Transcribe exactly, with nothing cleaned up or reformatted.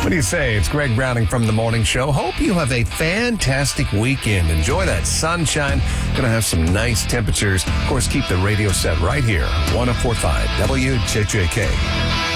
What do you say? It's Greg Browning from The Morning Show. Hope you have a fantastic weekend. Enjoy that sunshine. Going to have some nice temperatures. Of course, keep the radio set right here. one oh four point five W J J K.